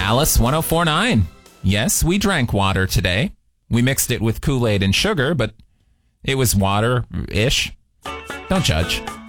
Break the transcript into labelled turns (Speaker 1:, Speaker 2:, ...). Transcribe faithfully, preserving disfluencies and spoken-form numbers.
Speaker 1: Alice one oh four point nine. Yes, we drank water today. We mixed it with Kool-Aid and sugar, but it was water-ish. Don't judge.